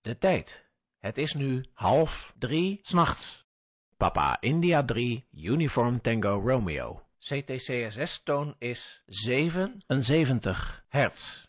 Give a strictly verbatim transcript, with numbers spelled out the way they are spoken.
De tijd. Het is nu half drie 's nachts. Papa India drie, Uniform Tango Romeo. C T C S S-toon is zevenenzeventig hertz.